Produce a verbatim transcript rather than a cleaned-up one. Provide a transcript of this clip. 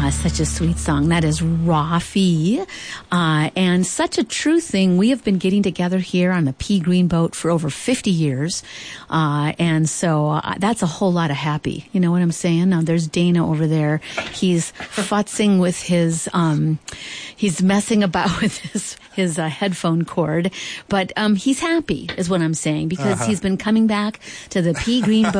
Uh, such a sweet song. That is Rafi. Uh, and such a true thing. We have been getting together here on the Pea Green Boat for over fifty years. Uh, and so uh, that's a whole lot of happy. You know what I'm saying? Now there's Dana over there. He's futzing with his, um, he's messing about with his, his uh, headphone cord. But um, he's happy is what I'm saying because uh-huh. he's been coming back to the Pea Green Boat